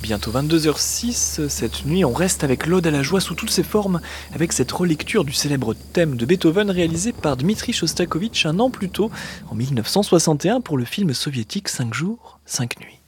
Bientôt 22h06, cette nuit on reste avec l'Ode à la joie sous toutes ses formes, avec cette relecture du célèbre thème de Beethoven réalisé par Dmitri Shostakovich un an plus tôt, en 1961 pour le film soviétique 5 jours, 5 nuits.